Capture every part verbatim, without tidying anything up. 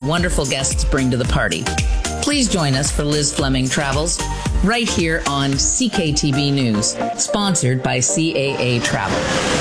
wonderful guests bring to the party. Please join us for Liz Fleming Travels right here on C K T B News, sponsored by C A A Travel.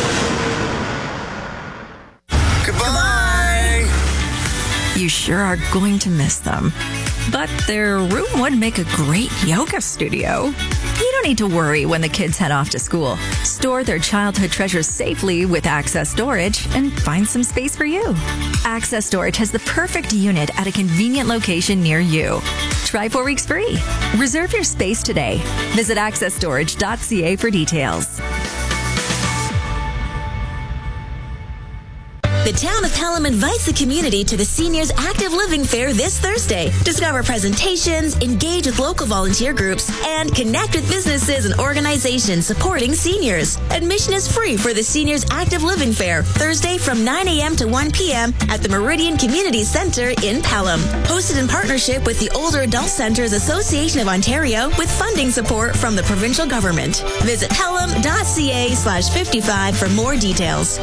Goodbye! You sure are going to miss them. But their room would make a great yoga studio. You don't need to worry when the kids head off to school. Store their childhood treasures safely with Access Storage and find some space for you. Access Storage has the perfect unit at a convenient location near you. Try four weeks free. Reserve your space today. Visit access storage dot c a for details. The town of Pelham invites the community to the Seniors Active Living Fair this Thursday. Discover presentations, engage with local volunteer groups, and connect with businesses and organizations supporting seniors. Admission is free for the Seniors Active Living Fair, Thursday from nine a.m. to one p.m. at the Meridian Community Center in Pelham. Hosted in partnership with the Older Adult Centers Association of Ontario with funding support from the provincial government. Visit pelham dot c a slash fifty-five for more details.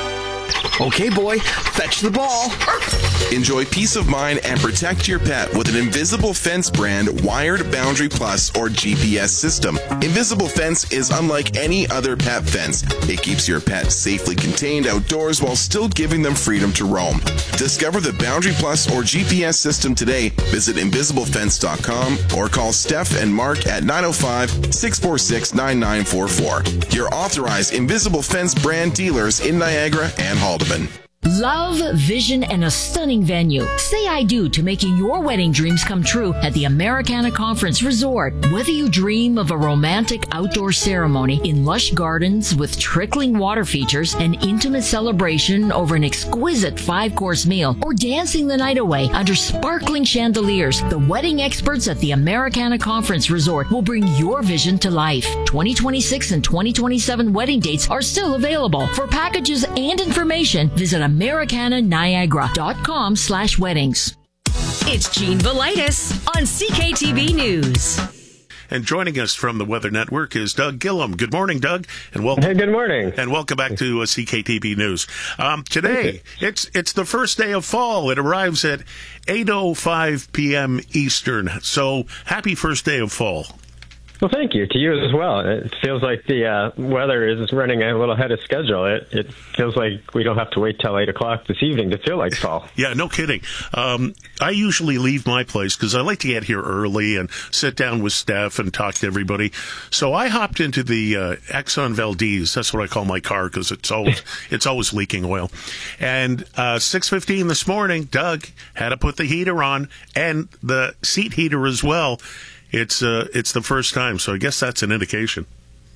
Okay, boy, fetch the ball. Enjoy peace of mind and protect your pet with an Invisible Fence brand Wired Boundary Plus or G P S system. Invisible Fence is unlike any other pet fence. It keeps your pet safely contained outdoors while still giving them freedom to roam. Discover the Boundary Plus or G P S system today. Visit invisible fence dot com or call Steph and Mark at nine oh five, six four six, nine nine four four. Your authorized Invisible Fence brand dealers in Niagara and Haldeman. Love, vision, and a stunning venue. Say I do to making your wedding dreams come true at the Americana Conference Resort. Whether you dream of a romantic outdoor ceremony in lush gardens with trickling water features, an intimate celebration over an exquisite five-course meal, or dancing the night away under sparkling chandeliers, the wedding experts at the Americana Conference Resort will bring your vision to life. twenty twenty-six and twenty twenty-seven wedding dates are still available. For packages and information, visit americana niagara dot com slash weddings. It's Gene Velitis on C K T B News. And joining us from the Weather Network is Doug Gillum. Good morning, Doug, and welcome. Hey, good morning, and welcome back to uh, C K T B News. Um, today, it's it's the first day of fall. It arrives at eight oh five p.m. Eastern. So, happy first day of fall. Well, thank you to you as well. It feels like the uh, weather is running a little ahead of schedule. It, it feels like we don't have to wait till eight o'clock this evening to feel like fall. Yeah, no kidding. Um, I usually leave my place because I like to get here early and sit down with Steph and talk to everybody. So I hopped into the uh, Exxon Valdez. That's what I call my car because it's always it's always leaking oil. And uh, six fifteen this morning, Doug had to put the heater on and the seat heater as well. It's uh, it's the first time, so I guess that's an indication.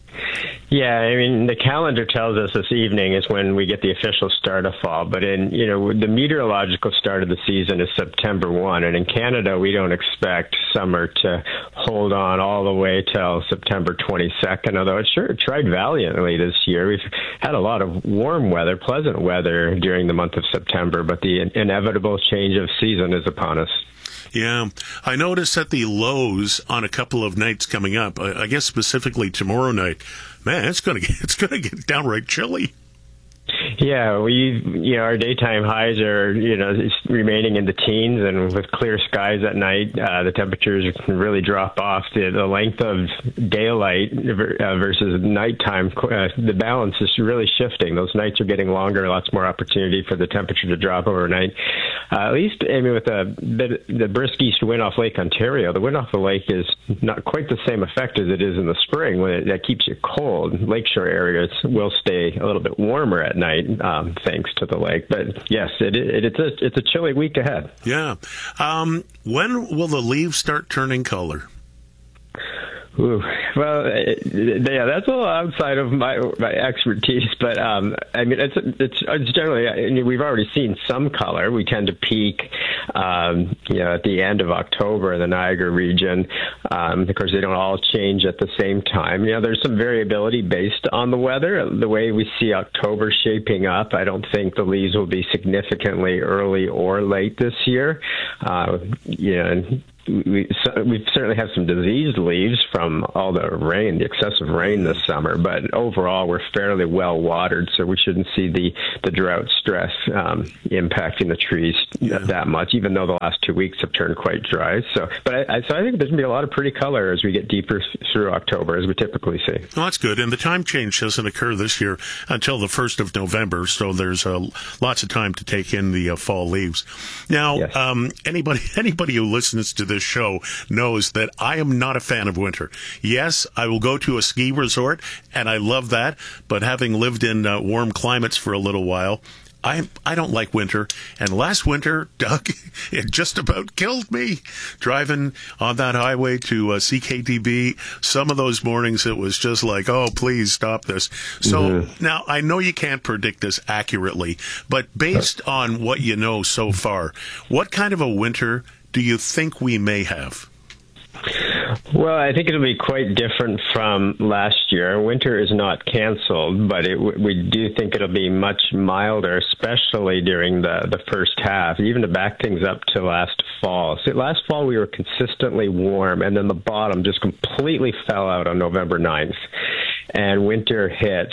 Yeah, I mean, the calendar tells us this evening is when we get the official start of fall. But in, you know, the meteorological start of the season is September first. And in Canada, we don't expect summer to hold on all the way till September twenty-second, although it sure tried valiantly this year. We've had a lot of warm weather, pleasant weather during the month of September, but the inevitable change of season is upon us. Yeah, I noticed that the lows on a couple of nights coming up, I guess specifically tomorrow night, man, it's going to get, it's going to get downright chilly. Yeah, we, you know, our daytime highs are, you know, remaining in the teens, and with clear skies at night, uh, the temperatures can really drop off. The, the length of daylight uh, versus nighttime, uh, the balance is really shifting. Those nights are getting longer, lots more opportunity for the temperature to drop overnight. Uh, at least, I mean, with the, the the brisk east wind off Lake Ontario, the wind off the lake is not quite the same effect as it is in the spring when it, that keeps you cold. Lakeshore areas will stay a little bit warmer at night, um, thanks to the lake. But yes, it, it, it's a it's a chilly week ahead. Yeah. Um, when will the leaves start turning color? Ooh, well, yeah, that's a little outside of my my expertise, but um, I mean, it's it's, it's generally. I mean, we've already seen some color. We tend to peak, um, you know, at the end of October in the Niagara region. Um, of course, they don't all change at the same time. You know, there's some variability based on the weather. The way we see October shaping up, I don't think the leaves will be significantly early or late this year. Uh, you know. we so we certainly have some diseased leaves from all the rain, the excessive rain this summer. But overall, we're fairly well watered, so we shouldn't see the the drought stress um, impacting the trees yeah. that much. Even though the last two weeks have turned quite dry. So, but I, I so I think there's gonna be a lot of pretty color as we get deeper through October, as we typically see. Well, that's good. And the time change doesn't occur this year until the first of November, so there's uh, lots of time to take in the uh, fall leaves. Now, yes. um, anybody anybody who listens to this show knows that I am not a fan of winter. Yes, I will go to a ski resort, and I love that, but having lived in uh, warm climates for a little while, I I don't like winter. And last winter, Doug, it just about killed me. Driving on that highway to uh, C K T B, some of those mornings it was just like, oh, please stop this. So mm-hmm. now I know you can't predict this accurately, but based on what you know so far, what kind of a winter do you think we may have? Well, I think it'll be quite different from last year. Winter is not canceled, but it, we do think it'll be much milder, especially during the, the first half, even to back things up to last fall. So last fall, we were consistently warm, and then the bottom just completely fell out on November ninth. And winter hit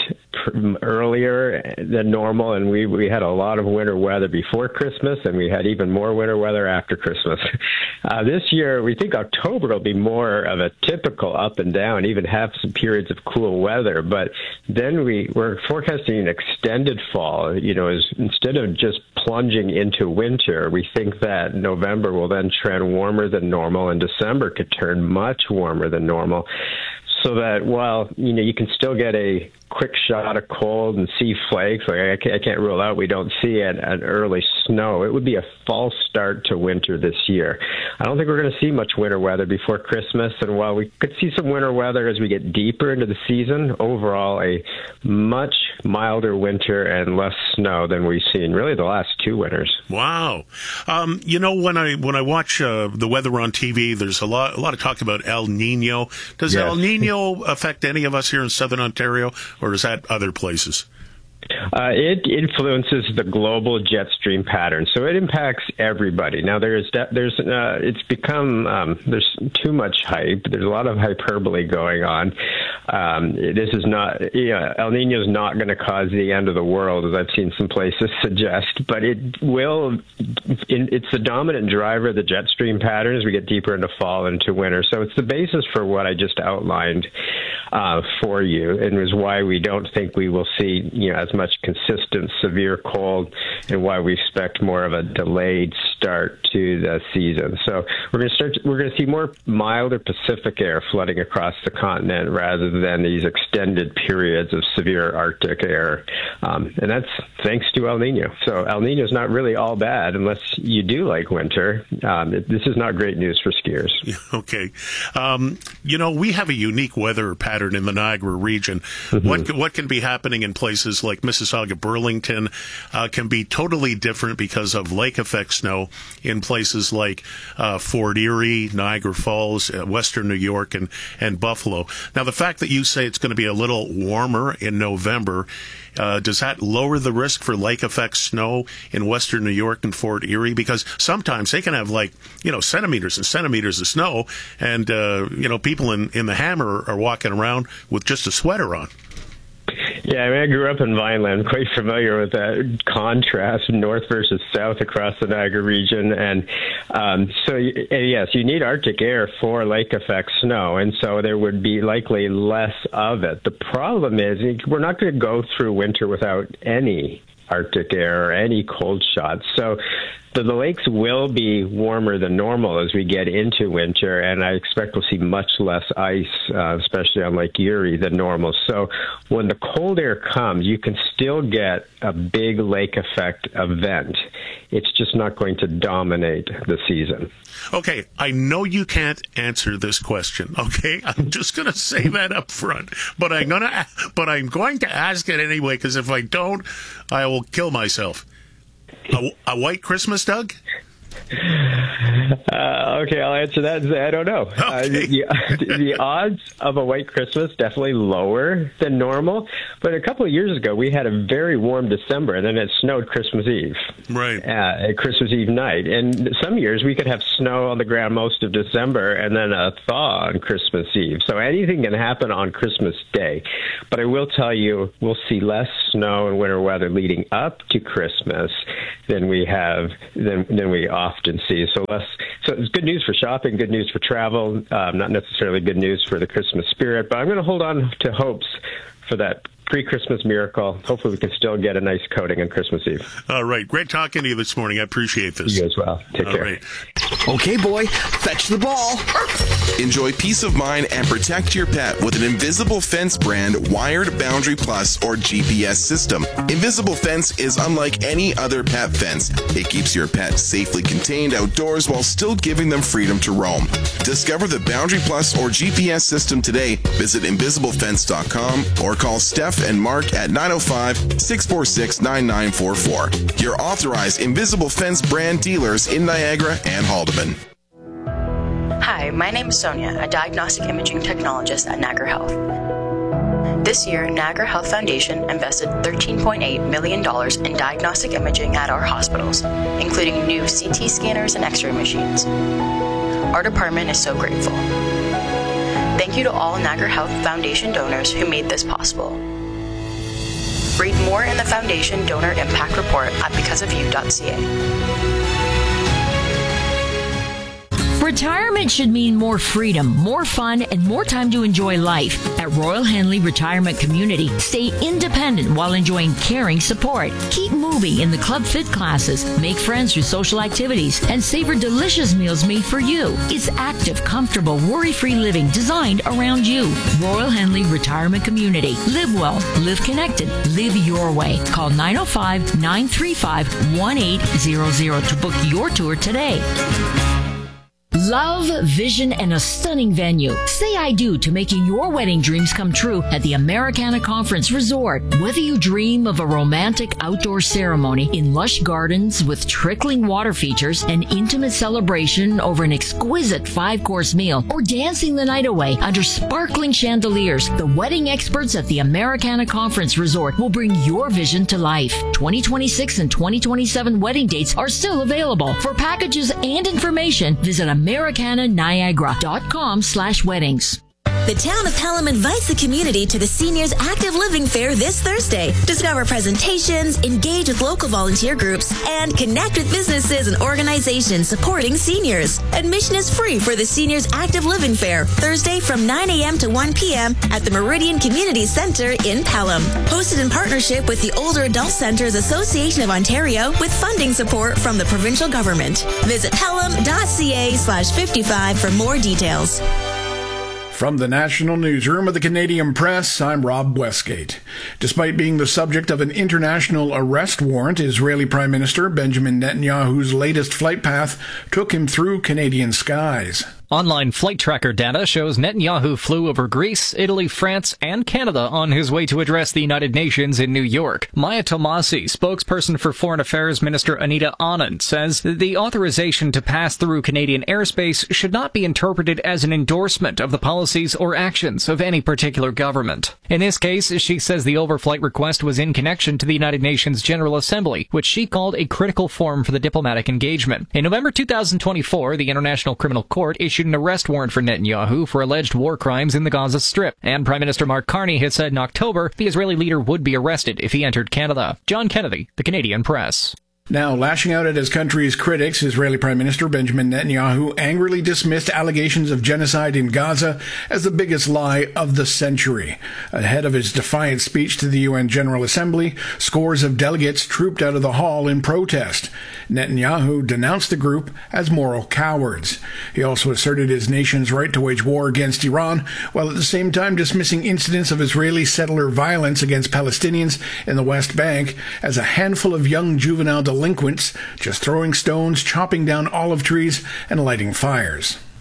earlier than normal, and we, we had a lot of winter weather before Christmas, and we had even more winter weather after Christmas. Uh, this year, we think October will be more of a typical up and down, even have some periods of cool weather. But then we, we're forecasting an extended fall. You know, as, instead of just plunging into winter, we think that November will then trend warmer than normal, and December could turn much warmer than normal. So that while, you know, you can still get a quick shot of cold and see flakes, like I can't, I can't rule out we don't see an, an early snow. It would be a false start to winter this year. I don't think we're going to see much winter weather before Christmas, and while we could see some winter weather as we get deeper into the season, overall a much milder winter and less snow than we've seen really the last two winters. Wow. Um, you know, when I when I watch uh, the weather on T V, there's a lot a lot of talk about El Nino. Does yes. El Nino affect any of us here in Southern Ontario, or is that other places? Uh, it influences the global jet stream pattern, so it impacts everybody. Now, there's there's uh, it's become um, there's too much hype. There's a lot of hyperbole going on. Um, this is not, you know, El Nino is not going to cause the end of the world, as I've seen some places suggest, but it will. It's the dominant driver of the jet stream pattern as we get deeper into fall and into winter. So it's the basis for what I just outlined uh, for you, and is why we don't think we will see, you know, as much consistent severe cold, and why we expect more of a delayed start to the season. So we're going to start. We're going to see more milder Pacific air flooding across the continent rather than these extended periods of severe Arctic air, um, and that's thanks to El Nino. So El Nino is not really all bad unless you do like winter. Um, it, this is not great news for skiers. Okay, um, you know, we have a unique weather pattern in the Niagara region. Mm-hmm. What what can be happening in places like Mississauga, Burlington, uh, can be totally different because of lake effect snow in places like uh, Fort Erie, Niagara Falls, uh, Western New York, and, and Buffalo. Now, the fact that you say it's going to be a little warmer in November, uh, does that lower the risk for lake effect snow in Western New York and Fort Erie? Because sometimes they can have, like, you know, centimeters and centimeters of snow, and, uh, you know, people in, in the Hammer are walking around with just a sweater on. Yeah, I mean, I grew up in Vineland. I'm quite familiar with that contrast, north versus south across the Niagara region. And um, so, yes, you need Arctic air for lake effect snow, and so there would be likely less of it. The problem is we're not going to go through winter without any Arctic air or any cold shots. So the, the lakes will be warmer than normal as we get into winter, and I expect we'll see much less ice, uh, especially on Lake Erie, than normal. So when the cold air comes, you can still get a big lake effect event. It's just not going to dominate the season. Okay, I know you can't answer this question. Okay, I'm just going to say that up front, but I'm gonna, but I'm going to ask it anyway, because if I don't, I will kill myself. A, a white Christmas, Doug? Uh, okay, I'll answer that and say I don't know. Okay. Uh, the, the odds of a white Christmas definitely lower than normal. But a couple of years ago, we had a very warm December, and then it snowed Christmas Eve. Right. Uh, Christmas Eve night. And some years we could have snow on the ground most of December and then a thaw on Christmas Eve. So anything can happen on Christmas Day. But I will tell you, we'll see less snow and winter weather leading up to Christmas than we have than than we often see. So less. So it's good news for shopping, good news for travel. Um, not necessarily good news for the Christmas spirit, but I'm going to hold on to hopes for that pre-Christmas miracle. Hopefully we can still get a nice coating on Christmas Eve. All right. Great talking to you this morning. I appreciate this. You as well. Take All care. Right. Okay, boy, fetch the ball. Enjoy peace of mind and protect your pet with an Invisible Fence brand wired Boundary Plus or G P S system. Invisible Fence is unlike any other pet fence. It keeps your pet safely contained outdoors while still giving them freedom to roam. Discover the Boundary Plus or G P S system today. Visit invisible fence dot com or call Steph and Mark at nine oh five, six four six, nine nine four four. Your authorized Invisible Fence brand dealers in Niagara and Haldeman. Hi, my name is Sonia, a diagnostic imaging technologist at Niagara Health. This year, Niagara Health Foundation invested thirteen point eight million dollars in diagnostic imaging at our hospitals, including new C T scanners and X-ray machines. Our department is so grateful. Thank you to all Niagara Health Foundation donors who made this possible. Read more in the Foundation Donor Impact Report at because of you dot c a. Retirement should mean more freedom, more fun, and more time to enjoy life. At Royal Henley Retirement Community, stay independent while enjoying caring support. Keep moving in the Club Fit classes, make friends through social activities, and savor delicious meals made for you. It's active, comfortable, worry-free living designed around you. Royal Henley Retirement Community. Live well, live connected, live your way. Call nine oh five, nine three five, one eight zero zero to book your tour today. Love, vision, and a stunning venue. Say I do to making your wedding dreams come true at the Americana Conference Resort. Whether you dream of a romantic outdoor ceremony in lush gardens with trickling water features, an intimate celebration over an exquisite five-course meal, or dancing the night away under sparkling chandeliers, the wedding experts at the Americana Conference Resort will bring your vision to life. twenty twenty-six and twenty twenty-seven wedding dates are still available. For packages and information, visit Americana Niagara dot com slash weddings. The town of Pelham invites the community to the Seniors Active Living Fair this Thursday. Discover presentations, engage with local volunteer groups, and connect with businesses and organizations supporting seniors. Admission is free for the Seniors Active Living Fair, Thursday from nine a.m. to one p.m. at the Meridian Community Center in Pelham. Hosted in partnership with the Older Adult Centers Association of Ontario with funding support from the provincial government. Visit pelham.ca slash 55 for more details. From the National Newsroom of the Canadian Press, I'm Rob Westgate. Despite being the subject of an international arrest warrant, Israeli Prime Minister Benjamin Netanyahu's latest flight path took him through Canadian skies. Online flight tracker data shows Netanyahu flew over Greece, Italy, France, and Canada on his way to address the United Nations in New York. Maya Tomasi, spokesperson for Foreign Affairs Minister Anita Anand, says the authorization to pass through Canadian airspace should not be interpreted as an endorsement of the policies or actions of any particular government. In this case, she says the overflight request was in connection to the United Nations General Assembly, which she called a critical forum for the diplomatic engagement. In November two thousand twenty-four, the International Criminal Court issued an arrest warrant for Netanyahu for alleged war crimes in the Gaza Strip, and Prime Minister Mark Carney had said in October the Israeli leader would be arrested if he entered Canada. John Kennedy, The Canadian Press. Now, lashing out at his country's critics, Israeli Prime Minister Benjamin Netanyahu angrily dismissed allegations of genocide in Gaza as the biggest lie of the century. Ahead of his defiant speech to the U N General Assembly, scores of delegates trooped out of the hall in protest. Netanyahu denounced the group as moral cowards. He also asserted his nation's right to wage war against Iran, while at the same time dismissing incidents of Israeli settler violence against Palestinians in the West Bank as a handful of young juvenile delinquents just throwing stones, chopping down olive trees, and lighting fires.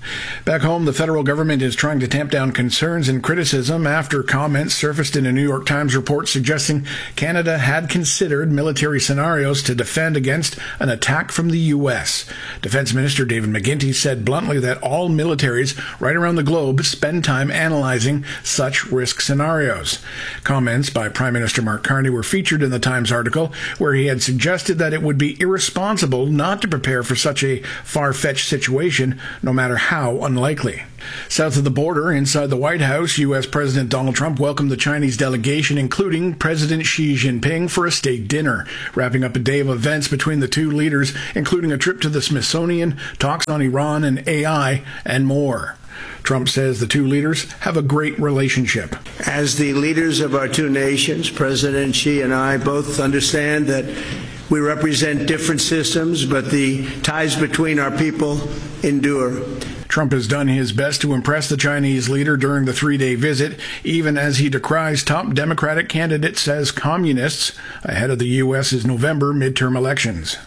Back home, the federal government is trying to tamp down concerns and criticism after comments surfaced in a New York Times report suggesting Canada had considered military scenarios to defend against an attack from the U S. Defense Minister David McGuinty said bluntly that all militaries right around the globe spend time analyzing such risk scenarios. Comments by Prime Minister Mark Carney were featured in the Times article, where he had suggested that it would be irresponsible not to prepare for such a far-fetched situation, no matter how unlikely. South of the border, inside the White House, U S President Donald Trump welcomed the Chinese delegation, including President Xi Jinping, for a state dinner, wrapping up a day of events between the two leaders, including a trip to the Smithsonian, talks on Iran and A I, and more. Trump says the two leaders have a great relationship. As the leaders of our two nations, President Xi and I both understand that we represent different systems, but the ties between our people endure. Trump has done his best to impress the Chinese leader during the three-day visit, even as he decries top Democratic candidates as communists ahead of the U S's November midterm elections.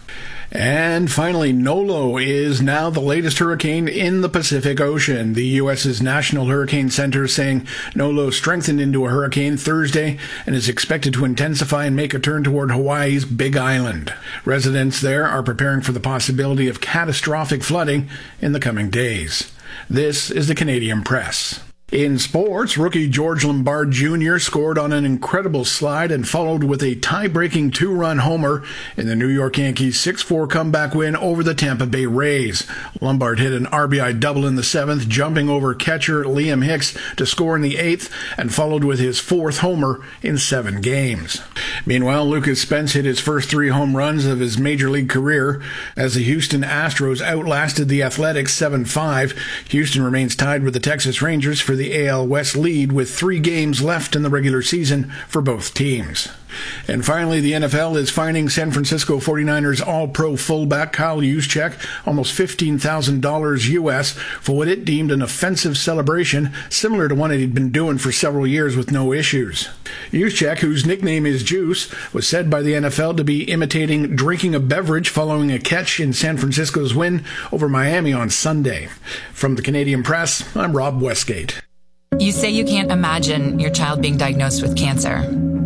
And finally, Nolo is now the latest hurricane in the Pacific Ocean. The U S's National Hurricane Center saying Nolo strengthened into a hurricane Thursday and is expected to intensify and make a turn toward Hawaii's Big Island. Residents there are preparing for the possibility of catastrophic flooding in the coming days. This is the Canadian Press. In sports, rookie George Lombard Junior scored on an incredible slide and followed with a tie-breaking two-run homer in the New York Yankees six four comeback win over the Tampa Bay Rays. Lombard hit an R B I double in the seventh, jumping over catcher Liam Hicks to score in the eighth, and followed with his fourth homer in seven games. Meanwhile, Lucas Spence hit his first three home runs of his major league career as the Houston Astros outlasted the Athletics seven five. Houston remains tied with the Texas Rangers for the A L West lead with three games left in the regular season for both teams. And finally, the N F L is fining San Francisco forty-niners All-Pro fullback Kyle Juszczyk almost fifteen thousand dollars U S for what it deemed an offensive celebration similar to one he'd been doing for several years with no issues. Juszczyk, whose nickname is Juice, was said by the N F L to be imitating drinking a beverage following a catch in San Francisco's win over Miami on Sunday. From the Canadian Press, I'm Rob Westgate. You say you can't imagine your child being diagnosed with cancer,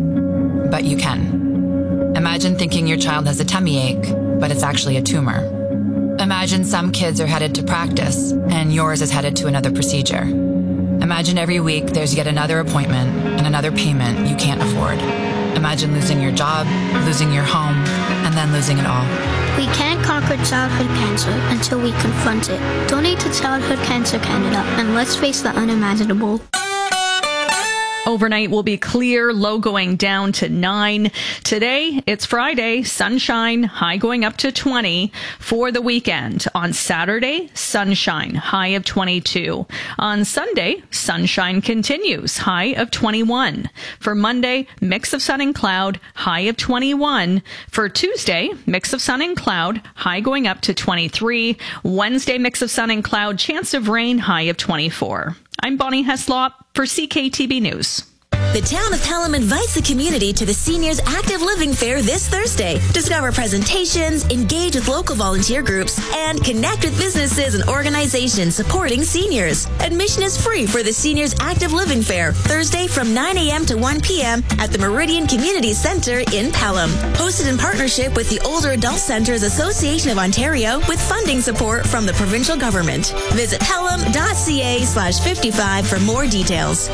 but you can. Imagine thinking your child has a tummy ache, but it's actually a tumor. Imagine some kids are headed to practice, and yours is headed to another procedure. Imagine every week there's yet another appointment and another payment you can't afford. Imagine losing your job, losing your home, and then losing it all. We can't conquer childhood cancer until we confront it. Donate to Childhood Cancer Canada, and let's face the unimaginable. Overnight will be clear, low going down to nine. Today, it's Friday, sunshine, high going up to twenty. For the weekend, on Saturday, sunshine, high of twenty-two. On Sunday, sunshine continues, high of twenty-one. For Monday, mix of sun and cloud, high of twenty-one. For Tuesday, mix of sun and cloud, high going up to twenty-three. Wednesday, mix of sun and cloud, chance of rain, high of twenty-four. I'm Bonnie Heslop for C K T B News. The town of Pelham invites the community to the Seniors Active Living Fair this Thursday. Discover presentations, engage with local volunteer groups, and connect with businesses and organizations supporting seniors. Admission is free for the Seniors Active Living Fair, Thursday from nine a.m. to one p.m. at the Meridian Community Center in Pelham. Hosted in partnership with the Older Adult Centers Association of Ontario with funding support from the provincial government. Visit pelham.ca slash 55 for more details.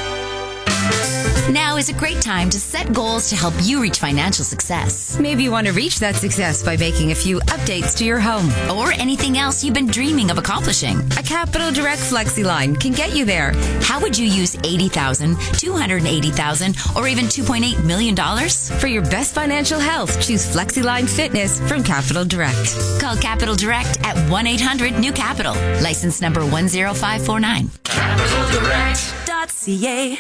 Now is a great time to set goals to help you reach financial success. Maybe you want to reach that success by making a few updates to your home. Or anything else you've been dreaming of accomplishing. A Capital Direct FlexiLine can get you there. How would you use eighty thousand dollars, two hundred eighty thousand dollars, or even two point eight million dollars? For your best financial health, choose FlexiLine Fitness from Capital Direct. Call Capital Direct at one eight hundred new capital. License number one zero five four nine. Capital Direct dot C A.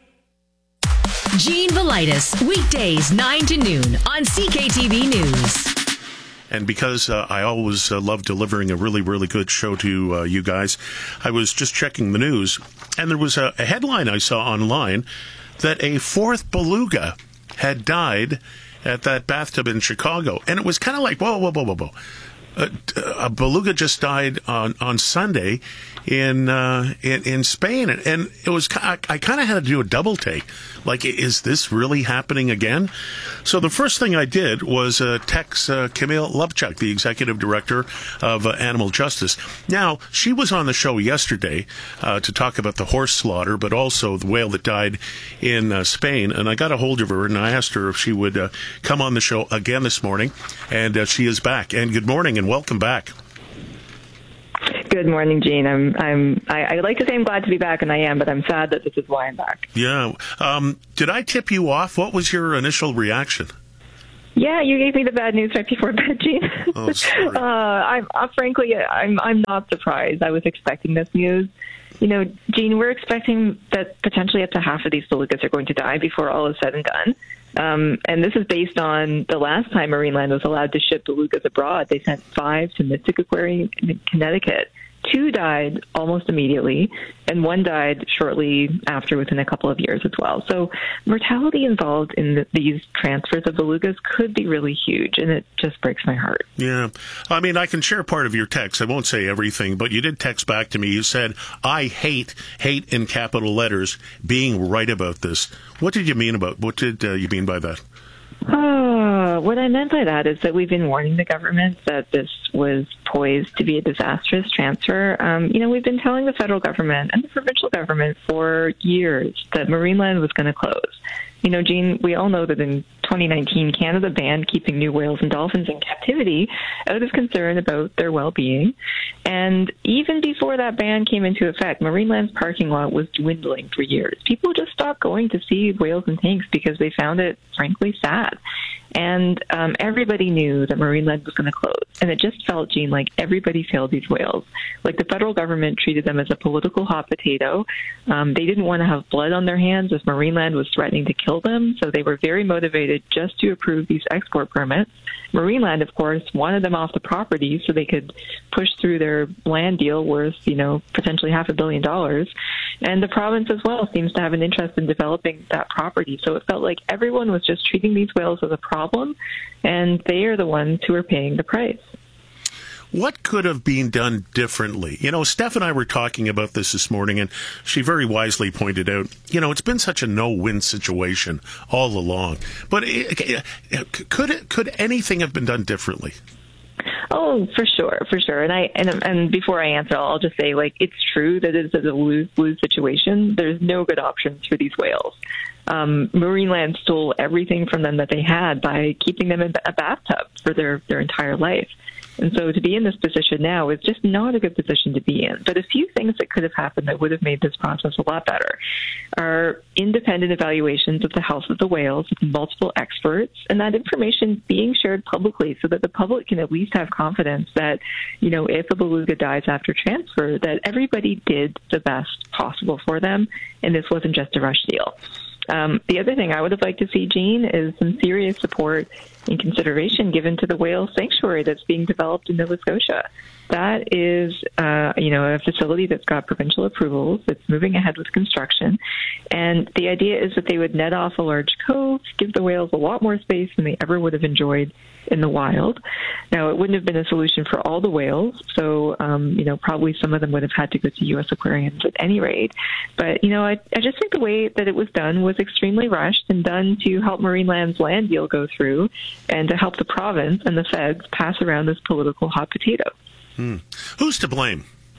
Gene Velitis, weekdays nine to noon on C K T V News. And because uh, I always uh, love delivering a really, really good show to uh, you guys, I was just checking the news, and there was a, a headline I saw online that a fourth beluga had died at that bathtub in Chicago. And it was kind of like, whoa, whoa, whoa, whoa, whoa. a, a beluga just died on, on Sunday in, uh, in in Spain, and it was I, I kind of had to do a double take. Like, is this really happening again? So the first thing I did was uh, text uh, Camille Lubchuk, the executive director of uh, Animal Justice. Now, she was on the show yesterday uh, to talk about the horse slaughter, but also the whale that died in uh, Spain. And I got a hold of her, and I asked her if she would uh, come on the show again this morning. And uh, she is back. And good morning, and welcome back. Good morning, Gene. I'm. I'm. I, I like to say I'm glad to be back, and I am, but I'm sad that this is why I'm back. Yeah. Um, did I tip you off? What was your initial reaction? Yeah, you gave me the bad news right before bed, Gene. Oh, sorry. uh, I'm uh, frankly, I'm. I'm not surprised. I was expecting this news. You know, Gene, we're expecting that potentially up to half of these belugas are going to die before all is said and done. Um, and this is based on the last time Marineland was allowed to ship belugas abroad. They sent five to Mystic Aquarium in Connecticut. Two died almost immediately, and one died shortly after, within a couple of years as well. So mortality involved in the, these transfers of belugas could be really huge, and it just breaks my heart. Yeah. I mean, I can share part of your text. I won't say everything, but you did text back to me. You said, I hate, hate in capital letters, being right about this. What did you mean about, what did uh, you mean by that? Uh, what I meant by that is that we've been warning the government that this was poised to be a disastrous transfer. Um, you know, we've been telling the federal government and the provincial government for years that Marineland was going to close. You know, Gene, we all know that in twenty nineteen, Canada banned keeping new whales and dolphins in captivity out of concern about their well-being. And even before that ban came into effect, Marineland's parking lot was dwindling for years. People just stopped going to see whales and tanks because they found it, frankly, sad. And um, everybody knew that Marineland was going to close. And it just felt, Gene, like everybody failed these whales. Like the federal government treated them as a political hot potato. Um, they didn't want to have blood on their hands as Marineland was threatening to kill them. So they were very motivated just to approve these export permits. Marineland, of course, wanted them off the property so they could push through their land deal worth, you know, potentially half a billion dollars. And the province as well seems to have an interest in developing that property. So it felt like everyone was just treating these whales as a problem, and they are the ones who are paying the price. What could have been done differently? You know, Steph and I were talking about this this morning, and she very wisely pointed out, you know, it's been such a no-win situation all along. But it, could it, could anything have been done differently? Oh, for sure, for sure. And I and and before I answer, I'll just say, like, it's true that it's a lose-lose situation. There's no good options for these whales. Um, Marineland stole everything from them that they had by keeping them in a bathtub for their, their entire life. And so to be in this position now is just not a good position to be in. But a few things that could have happened that would have made this process a lot better are independent evaluations of the health of the whales with multiple experts, and that information being shared publicly so that the public can at least have confidence that, you know, if a beluga dies after transfer, that everybody did the best possible for them, and this wasn't just a rush deal. Um, the other thing I would have liked to see, Gene, is some serious support and consideration given to the whale sanctuary that's being developed in Nova Scotia. That is, uh, you know, a facility that's got provincial approvals, that's moving ahead with construction. And the idea is that they would net off a large cove, give the whales a lot more space than they ever would have enjoyed in the wild. Now, it wouldn't have been a solution for all the whales, so, um, you know, probably some of them would have had to go to U S aquariums at any rate. But, you know, I, I just think the way that it was done was extremely rushed and done to help Marineland's land deal go through and to help the province and the feds pass around this political hot potato. Hmm. Who's to blame?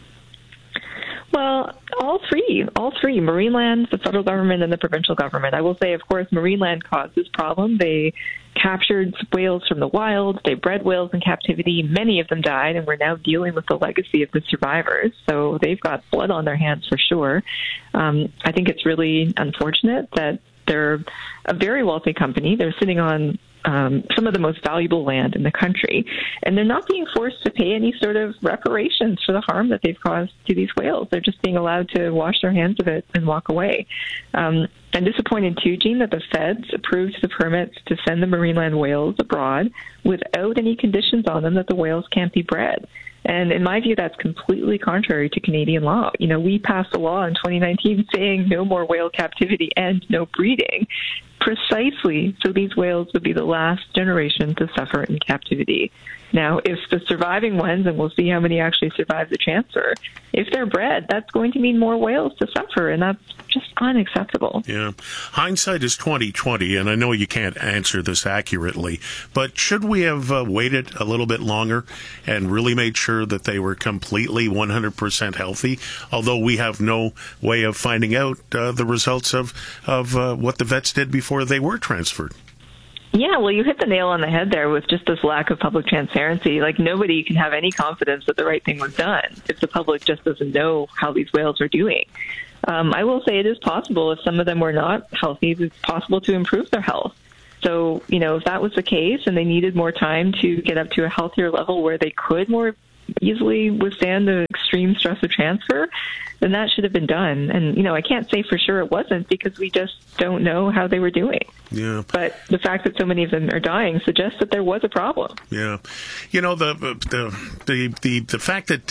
Well, all three, all three, Marineland, the federal government, and the provincial government. I will say, of course, Marineland caused this problem. They captured whales from the wild. They bred whales in captivity. Many of them died, and we're now dealing with the legacy of the survivors. So they've got blood on their hands for sure. Um, I think it's really unfortunate that they're a very wealthy company. They're sitting on Um, some of the most valuable land in the country, and they're not being forced to pay any sort of reparations for the harm that they've caused to these whales. They're just being allowed to wash their hands of it and walk away. Um, I'm disappointed too, Gene, that the feds approved the permits to send the Marineland whales abroad without any conditions on them that the whales can't be bred. And in my view, that's completely contrary to Canadian law. You know, we passed a law in twenty nineteen saying no more whale captivity and no breeding. precisely so these whales would be the last generation to suffer in captivity. Now, if the surviving ones, and we'll see how many actually survive the transfer, if they're bred, that's going to mean more whales to suffer, and that's just unacceptable. Yeah. Hindsight is twenty twenty, and I know you can't answer this accurately, but should we have uh, waited a little bit longer and really made sure that they were completely one hundred percent healthy, although we have no way of finding out uh, the results of, of uh, what the vets did before they were transferred? Yeah, well, you hit the nail on the head there with just this lack of public transparency. Like, nobody can have any confidence that the right thing was done if the public just doesn't know how these whales are doing. Um, I will say it is possible if some of them were not healthy, it's possible to improve their health. So, you know, if that was the case and they needed more time to get up to a healthier level where they could more easily withstand the extreme stress of transfer, then that should have been done. And, you know, I can't say for sure it wasn't because we just don't know how they were doing. Yeah. But the fact that so many of them are dying suggests that there was a problem. Yeah. You know, the the the the, the fact that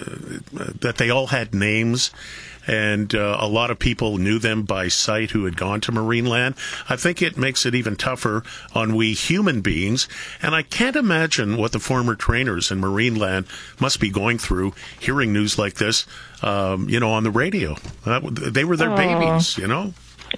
uh, that they all had names and uh, a lot of people knew them by sight who had gone to Marineland, I think it makes it even tougher on we human beings. And I can't imagine what the former trainers in Marineland must be going through hearing news like this, um, you know, on the radio. Uh, they were their Aww. babies, you know?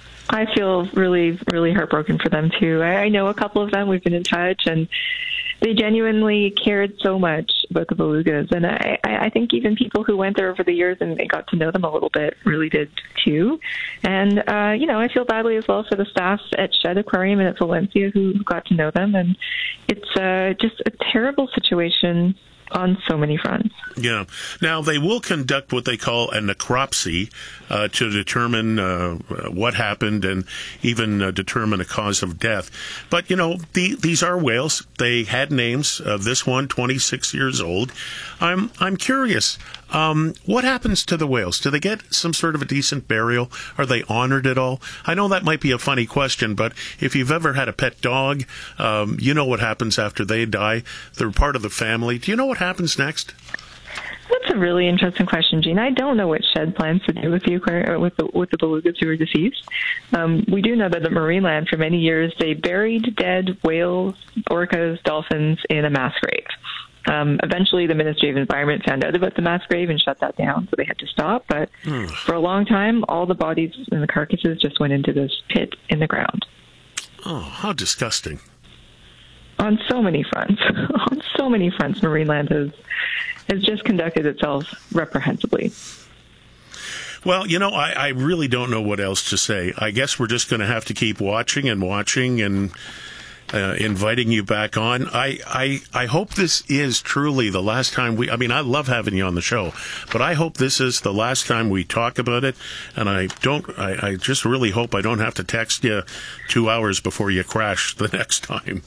I feel really, really heartbroken for them, too. I, I know a couple of them. We've been in touch, and they genuinely cared so much about the belugas. And I, I think even people who went there over the years and they got to know them a little bit really did, too. And, uh, you know, I feel badly as well for the staff at Shedd Aquarium and at Valencia who got to know them. And it's uh, just a terrible situation on so many fronts. Yeah. Now, they will conduct what they call a necropsy uh, to determine uh, what happened and even uh, determine a cause of death. But, you know, the, these are whales. They had names. Uh, this one, twenty-six years old. I'm I'm curious. Um, what happens to the whales? Do they get some sort of a decent burial? Are they honored at all? I know that might be a funny question, but if you've ever had a pet dog, um, you know what happens after they die. They're part of the family. Do you know what happens next? That's a really interesting question, Gene. I don't know what Shedd plans to do with the aquarium, with the, with the belugas who are deceased. Um, we do know that at Marineland, for many years, they buried dead whales, orcas, dolphins in a mass grave. Um, eventually, the Ministry of Environment found out about the mass grave and shut that down, so they had to stop. But mm. for a long time, all the bodies and the carcasses just went into this pit in the ground. Oh, how disgusting. On so many fronts. On so many fronts, Marineland has, has just conducted itself reprehensibly. Well, you know, I, I really don't know what else to say. I guess we're just going to have to keep watching and watching and Uh, inviting you back on. I, I I hope this is truly the last time we, I mean, I love having you on the show, but I hope this is the last time we talk about it, and I don't, I, I just really hope I don't have to text you two hours before you crash the next time.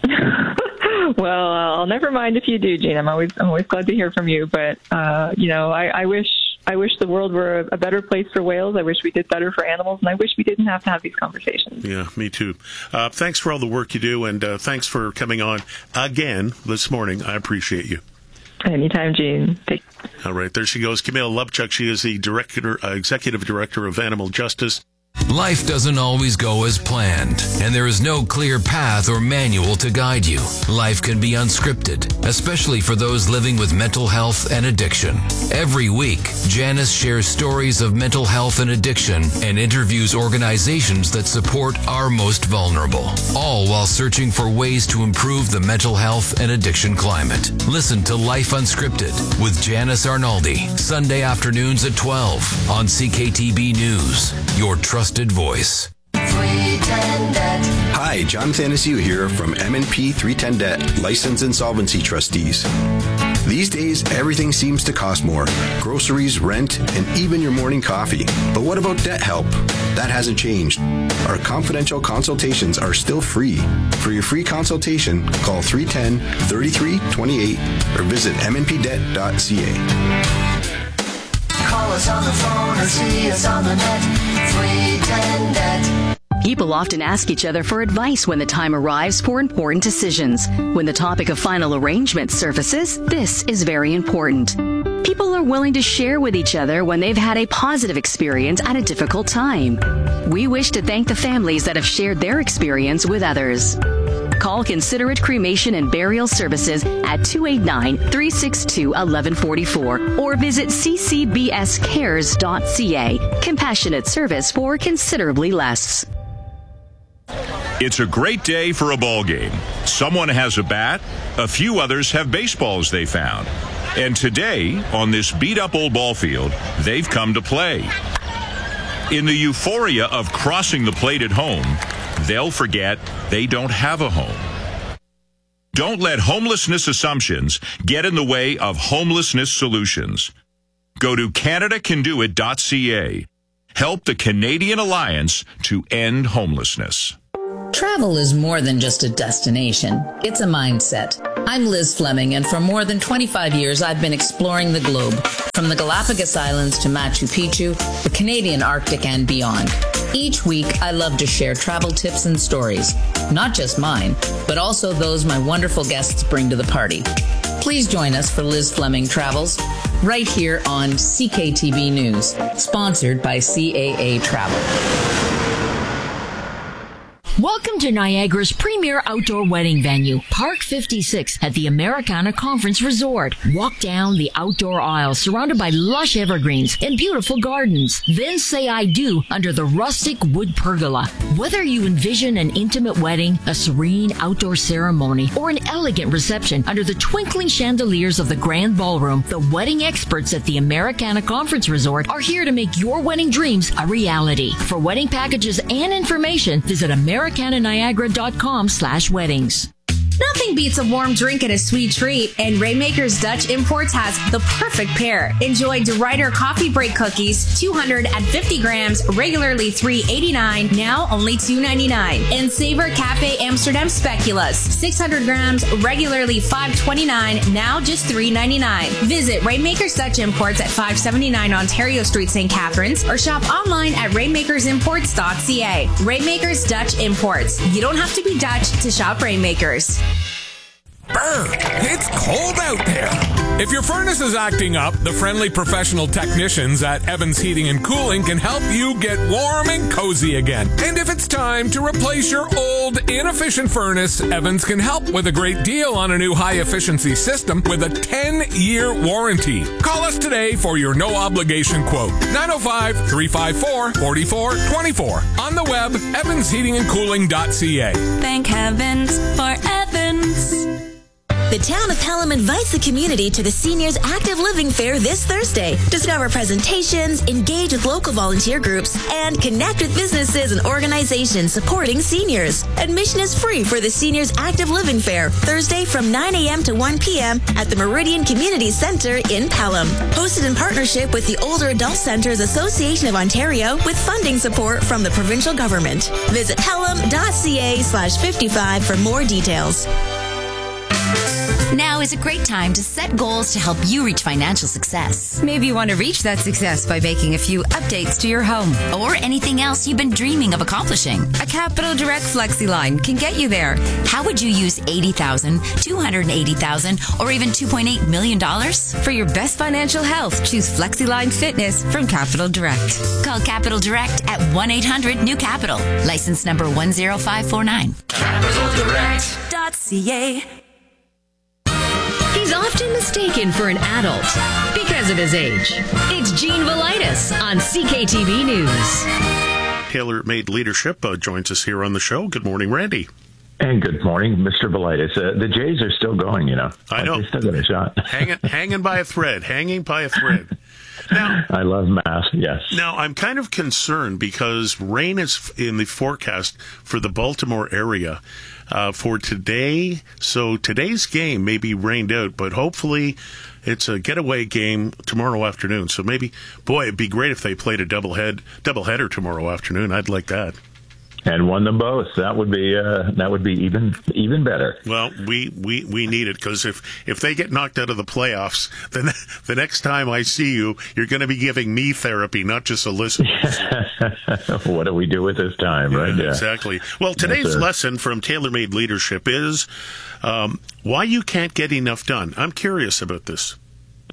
Well, I'll never mind if you do, Gene. I'm always, I'm always glad to hear from you, but, uh, you know, I, I wish I wish the world were a better place for whales. I wish we did better for animals, and I wish we didn't have to have these conversations. Yeah, me too. Uh, thanks for all the work you do, and uh, thanks for coming on again this morning. I appreciate you. Anytime, Gene. Take- all right, there she goes, Camille Lubchuk. She is the director, uh, executive director of Animal Justice. Life doesn't always go as planned, and there is no clear path or manual to guide you. Life can be unscripted, especially for those living with mental health and addiction. Every week, Janice shares stories of mental health and addiction and interviews organizations that support our most vulnerable, all while searching for ways to improve the mental health and addiction climate. Listen to Life Unscripted with Janice Arnaldi, Sunday afternoons at twelve on C K T B News, your trusted voice. Hi, John Thanasiu here from M and P three ten Debt, Licensed Insolvency Trustees. These days, everything seems to cost more. Groceries, rent, and even your morning coffee. But what about debt help? That hasn't changed. Our confidential consultations are still free. For your free consultation, call three one zero, three three two eight or visit m n p debt dot c a. Call us on the phone or see us on the net. three ten net. People often ask each other for advice when the time arrives for important decisions. When the topic of final arrangement surfaces, this is very important. People are willing to share with each other when they've had a positive experience at a difficult time. We wish to thank the families that have shared their experience with others. Call Considerate Cremation and Burial Services at two eight nine, three six two, one one four four or visit c c b s cares dot c a. Compassionate service for considerably less. It's a great day for a ball game. Someone has a bat, a few others have baseballs they found. And today, on this beat-up old ball field, they've come to play. In the euphoria of crossing the plate at home, they'll forget they don't have a home. Don't let homelessness assumptions get in the way of homelessness solutions. Go to canada can do it dot c a. Help the Canadian Alliance to end homelessness. Travel is more than just a destination. It's a mindset. I'm Liz Fleming, and for more than twenty-five years, I've been exploring the globe, from the Galapagos Islands to Machu Picchu, the Canadian Arctic, and beyond. Each week, I love to share travel tips and stories, not just mine, but also those my wonderful guests bring to the party. Please join us for Liz Fleming Travels, right here on C K T V News, sponsored by C A A Travel. Welcome to Niagara's premier outdoor wedding venue, Park fifty-six at the Americana Conference Resort. Walk down the outdoor aisle surrounded by lush evergreens and beautiful gardens. Then say I do under the rustic wood pergola. Whether you envision an intimate wedding, a serene outdoor ceremony, or an elegant reception under the twinkling chandeliers of the grand ballroom, the wedding experts at the Americana Conference Resort are here to make your wedding dreams a reality. For wedding packages and information, visit Americana Niagara dot com slash weddings. Nothing beats a warm drink and a sweet treat, and Rainmakers Dutch Imports has the perfect pair. Enjoy DeRuyter Coffee Break Cookies, two hundred fifty grams, regularly three eighty-nine, now only two ninety-nine. And Savor Cafe Amsterdam Speculoos, six hundred grams, regularly five twenty-nine, now just three ninety-nine. Visit Rainmakers Dutch Imports at five seventy-nine Ontario Street, Saint Catharines, or shop online at rainmakers imports dot c a. Rainmakers Dutch Imports. You don't have to be Dutch to shop Rainmakers. Brr, it's cold out there. If your furnace is acting up, the friendly professional technicians at Evans Heating and Cooling can help you get warm and cozy again. And if it's time to replace your old, inefficient furnace, Evans can help with a great deal on a new high-efficiency system with a ten-year warranty. Call us today for your no-obligation quote. nine oh five, three five four, four four two four. On the web, evans heating and cooling dot c a. Thank heavens for Evans. The town of Pelham invites the community to the Seniors Active Living Fair this Thursday. Discover presentations, engage with local volunteer groups, and connect with businesses and organizations supporting seniors. Admission is free for the Seniors Active Living Fair, Thursday from nine a.m. to one p.m. at the Meridian Community Center in Pelham. Hosted in partnership with the Older Adult Centers Association of Ontario with funding support from the provincial government. Visit pelham.ca slash 55 for more details. Now is a great time to set goals to help you reach financial success. Maybe you want to reach that success by making a few updates to your home. Or anything else you've been dreaming of accomplishing. A Capital Direct FlexiLine can get you there. How would you use eighty thousand dollars, two hundred eighty thousand dollars, or even two point eight million dollars? For your best financial health, choose FlexiLine Fitness from Capital Direct. Call Capital Direct at one eight hundred new capital. License number one zero five four nine. capital direct dot c a. He's often mistaken for an adult because of his age. It's Gene Velitis on C K T V News. Tailor-Made Leadership uh, joins us here on the show. Good morning, Randy. And good morning, Mister Velitis. Uh, the Jays are still going, you know. I know. They still got a shot. hanging, hanging by a thread. Hanging by a thread. Now, I love math, yes. Now, I'm kind of concerned because rain is in the forecast for the Baltimore area uh, for today. So today's game may be rained out, but hopefully it's a getaway game tomorrow afternoon. So maybe, boy, it'd be great if they played a double head, double header tomorrow afternoon. I'd like that. And won them both. That would be uh, that would be even even better. Well, we, we, we need it because if, if they get knocked out of the playoffs, then the next time I see you, you're going to be giving me therapy, not just a listener. What do we do with this time, right? Yeah, yeah. Exactly. Well, today's yes, lesson from Tailor-Made Leadership is um, why you can't get enough done. I'm curious about this.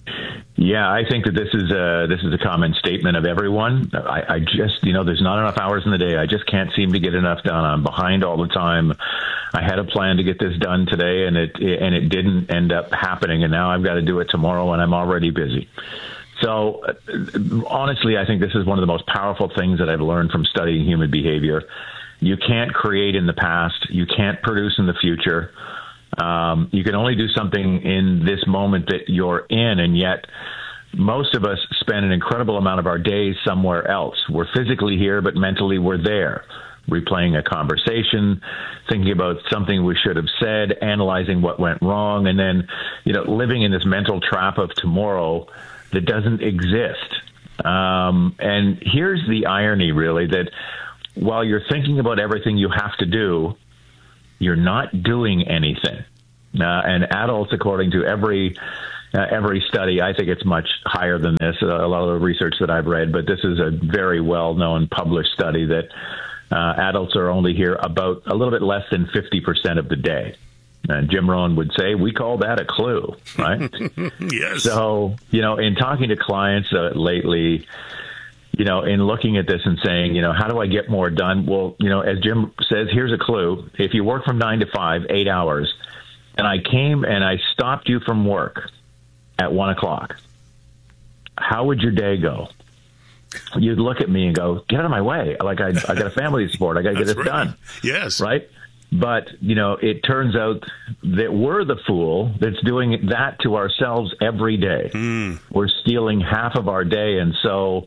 Yeah, I think that this is a this is a common statement of everyone. I, I just, you know, there's not enough hours in the day. I just can't seem to get enough done. I'm behind all the time. I had a plan to get this done today, and it and it didn't end up happening. And now I've got to do it tomorrow, and I'm already busy. So, uh, honestly, I think this is one of the most powerful things that I've learned from studying human behavior. You can't create in the past. You can't produce in the future. Um, you can only do something in this moment that you're in, and yet most of us spend an incredible amount of our days somewhere else. We're physically here, but mentally we're there, replaying a conversation, thinking about something we should have said, analyzing what went wrong, and then, you know, living in this mental trap of tomorrow that doesn't exist. Um, and here's the irony, really, that while you're thinking about everything you have to do, you're not doing anything. Uh, and adults, according to every uh, every study, I think it's much higher than this, uh, a lot of the research that I've read, but this is a very well-known published study that uh, adults are only here about a little bit less than fifty percent of the day. And Jim Rohn would say, we call that a clue, right? Yes. So, you know, in talking to clients uh, lately, you know, in looking at this and saying, you know, how do I get more done? Well, you know, as Jim says, here's a clue. If you work from nine to five, eight hours, and I came and I stopped you from work at one o'clock, how would your day go? You'd look at me and go, get out of my way. Like, I, I got a family to support. I got to get this right. done. Yes. Right? But, you know, it turns out that we're the fool that's doing that to ourselves every day. Mm. We're stealing half of our day. And so,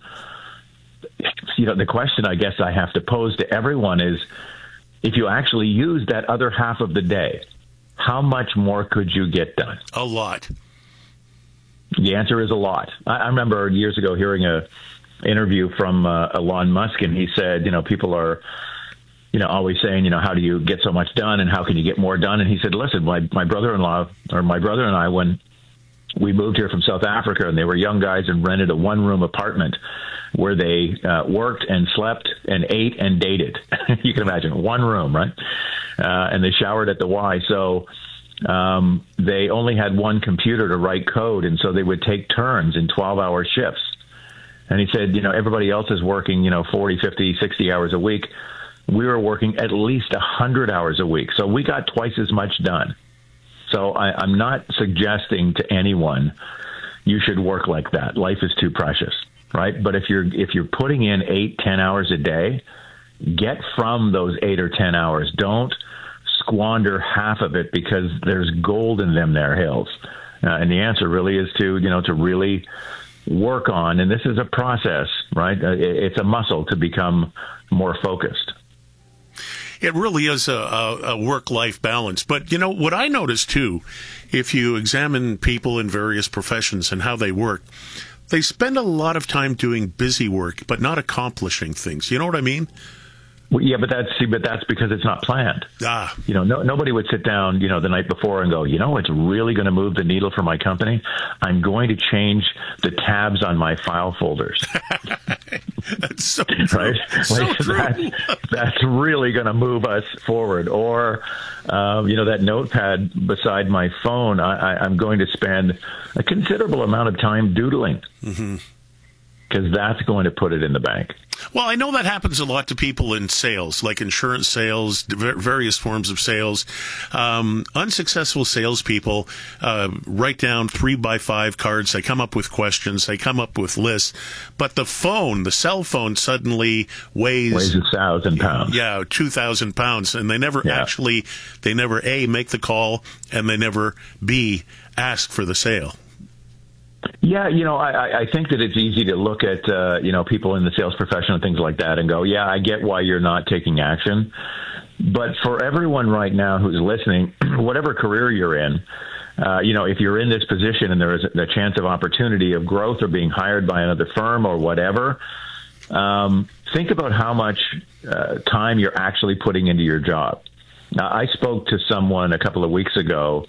you know, the question I guess I have to pose to everyone is, if you actually use that other half of the day, how much more could you get done? A lot. The answer is a lot. I, I remember years ago hearing a interview from uh, Elon Musk, and he said, you know, people are, you know, always saying, you know, how do you get so much done and how can you get more done? And he said, listen, my, my brother-in-law or my brother and I, when we moved here from South Africa, and they were young guys and rented a one-room apartment where they uh, worked and slept and ate and dated. You can imagine, one room, right? Uh, and they showered at the Y. So um, they only had one computer to write code, and so they would take turns in twelve-hour shifts. And he said, you know, everybody else is working, you know, forty, fifty, sixty hours a week. We were working at least one hundred hours a week. So we got twice as much done. So I, I'm not suggesting to anyone you should work like that. Life is too precious, right? But if you're if you're putting in eight, ten hours a day, get from those eight or ten hours. Don't squander half of it, because there's gold in them there hills. Uh, and the answer really is to, you know, to really work on, and this is a process, right? Uh, it, it's a muscle to become more focused. It really is a, a, a work-life balance. But, you know, what I notice, too, if you examine people in various professions and how they work, they spend a lot of time doing busy work, but not accomplishing things. You know what I mean? Well, yeah, but that's see, but that's because it's not planned. Ah. You know, no, nobody would sit down, you know, the night before and go, you know, it's really going to move the needle for my company. I'm going to change the tabs on my file folders. That's so true. Right? So like, true. That, that's really going to move us forward. Or, um, you know, that notepad beside my phone, I, I, I'm going to spend a considerable amount of time doodling. Mm-hmm. Because that's going to put it in the bank. Well, I know that happens a lot to people in sales, like insurance sales, various forms of sales. Um, unsuccessful salespeople uh, write down three by five cards. They come up with questions. They come up with lists. But the phone, the cell phone, suddenly weighs weighs a thousand pounds. Yeah, two thousand pounds, and they never yeah. actually, they never A, make the call, and they never B, ask for the sale. Yeah, you know, I, I think that it's easy to look at, uh, you know, people in the sales profession and things like that and go, yeah, I get why you're not taking action. But for everyone right now who's listening, whatever career you're in, uh, you know, if you're in this position and there is a chance of opportunity of growth or being hired by another firm or whatever, um, think about how much uh, time you're actually putting into your job. Now, I spoke to someone a couple of weeks ago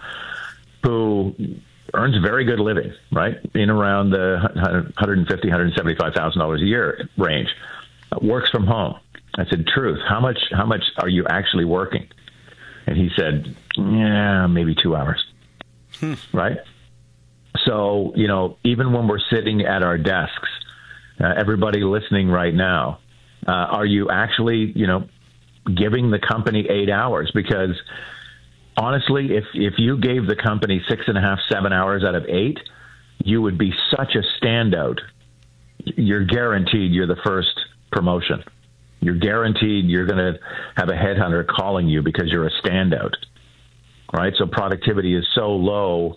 who earns a very good living, right, in around the one hundred fifty thousand dollars, one hundred seventy-five thousand dollars a year range, uh, works from home. I said, truth, how much how much are you actually working? And he said, yeah, maybe two hours, hmm. right? So, you know, even when we're sitting at our desks, uh, everybody listening right now, uh, are you actually, you know, giving the company eight hours? Because honestly, if, if you gave the company six and a half, seven hours out of eight, you would be such a standout. You're guaranteed you're the first promotion. You're guaranteed you're going to have a headhunter calling you because you're a standout, right? So productivity is so low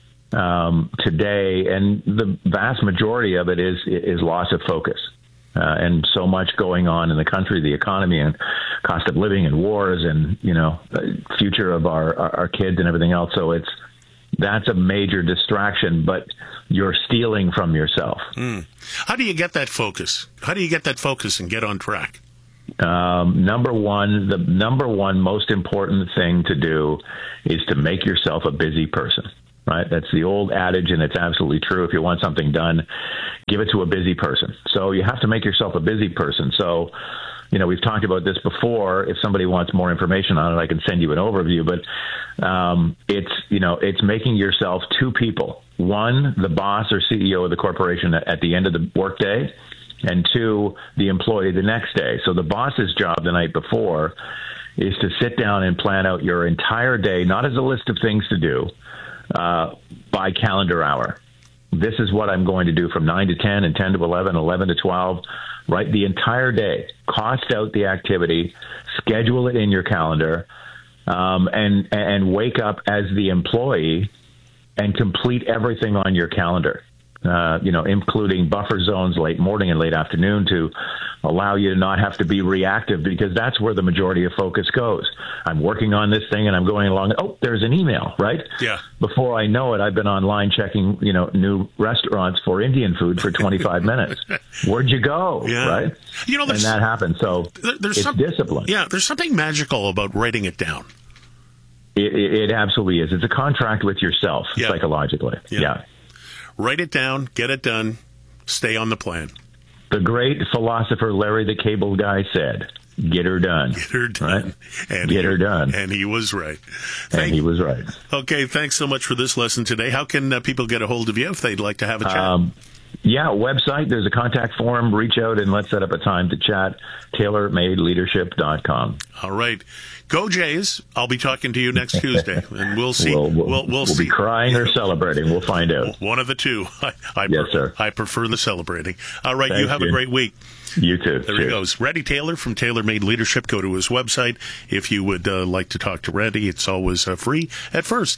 um, today, and the vast majority of it is is loss of focus. Uh, and so much going on in the country, the economy and cost of living and wars and, you know, future of our, our, our kids and everything else. So it's, that's a major distraction, but you're stealing from yourself. Mm. How do you get that focus? How do you get that focus and get on track? Um, number one, the number one most important thing to do is to make yourself a busy person, right? That's the old adage, and it's absolutely true. If you want something done, give it to a busy person. So you have to make yourself a busy person. So, you know, we've talked about this before. If somebody wants more information on it, I can send you an overview. But um, it's, you know, it's making yourself two people. One, the boss or C E O of the corporation at the end of the workday, and two, the employee the next day. So the boss's job the night before is to sit down and plan out your entire day, not as a list of things to do, uh, by calendar hour. This is what I'm going to do from nine to ten and ten to eleven, eleven to twelve, right? The entire day. Cost out the activity, schedule it in your calendar, um, and, and wake up as the employee and complete everything on your calendar. Uh, you know, including buffer zones, late morning and late afternoon, to allow you to not have to be reactive, because that's where the majority of focus goes. I'm working on this thing and I'm going along. Oh, there's an email, right? Yeah. Before I know it, I've been online checking, you know, new restaurants for Indian food for twenty-five minutes. Where'd you go? Yeah. Right? You know, and that happens. So there, there's it's some, discipline. Yeah, there's something magical about writing it down. It, it, it absolutely is. It's a contract with yourself, yeah. psychologically. Yeah. yeah. Write it down, get it done, stay on the plan. The great philosopher Larry the Cable Guy said, get her done. Get her done. Right? And get he, her done. And he was right. Thank, and he was right. Okay, thanks so much for this lesson today. How can uh, people get a hold of you if they'd like to have a chat? Um, yeah, website, there's a contact form. Reach out and let's set up a time to chat. tailor made leadership dot com. All right. Go Jays. I'll be talking to you next Tuesday, and we'll see. We'll, we'll, we'll, we'll, we'll see. be crying or celebrating. We'll find out. One of the two. I, I yes, per- sir. I prefer the celebrating. All right. Thank you have you. a great week. You too. There Cheers. he goes. Randy Taylor from Tailor Made Leadership. Go to his website if you would uh, like to talk to Randy. It's always uh, free at first.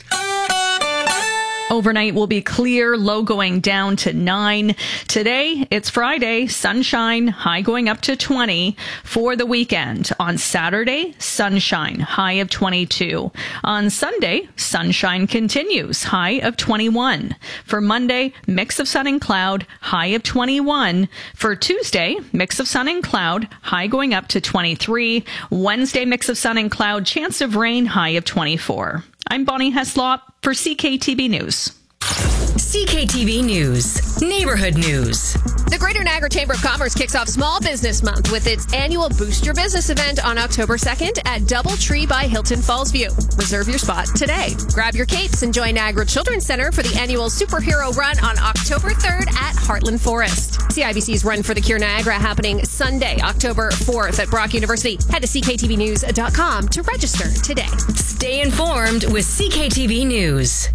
Overnight will be clear, low going down to nine. Today, it's Friday, sunshine, high going up to twenty. For the weekend, on Saturday, sunshine, high of twenty-two. On Sunday, sunshine continues, high of twenty-one. For Monday, mix of sun and cloud, high of twenty-one. For Tuesday, mix of sun and cloud, high going up to twenty-three. Wednesday, mix of sun and cloud, chance of rain, high of twenty-four. I'm Bonnie Heslop for C K T V News. C K T V News, Neighborhood News. The Greater Niagara Chamber of Commerce kicks off Small Business Month with its annual Boost Your Business event on October second at Doubletree by Hilton Fallsview. Reserve your spot today. Grab your capes and join Niagara Children's Center for the annual Superhero Run on October third at Heartland Forest. C I B C's Run for the Cure Niagara happening Sunday, October fourth at Brock University. Head to c k t v news dot com to register today. Stay informed with C K T V News.